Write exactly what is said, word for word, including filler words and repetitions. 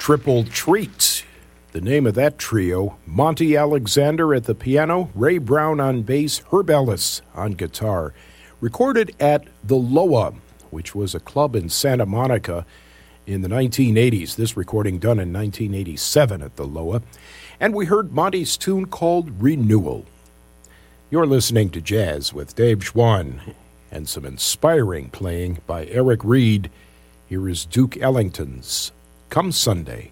Triple Treat. The name of that trio, Monty Alexander at the piano, Ray Brown on bass, Herb Ellis on guitar. Recorded at the Loa, which was a club in Santa Monica in the nineteen eighties. This recording done in nineteen eighty-seven at the Loa. And we heard Monty's tune called Renewal. You're listening to Jazz with Dave Schwann and some inspiring playing by Eric Reed. Here is Duke Ellington's Come Sunday.